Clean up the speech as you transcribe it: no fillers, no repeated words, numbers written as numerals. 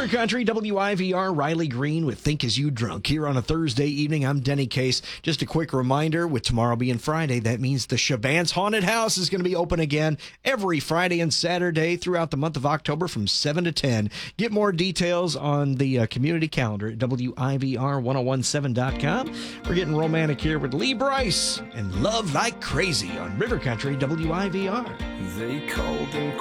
River Country, WIVR, Riley Green with Think As You Drunk. Here on a Thursday evening, I'm Denny Case. Just a quick reminder, with tomorrow being Friday, that means the Chabans Haunted House is going to be open again every Friday and Saturday throughout the month of October from 7 to 10. Get more details on the community calendar at WIVR1017.com. We're getting romantic here with Lee Brice and Love Like Crazy on River Country, WIVR. They called them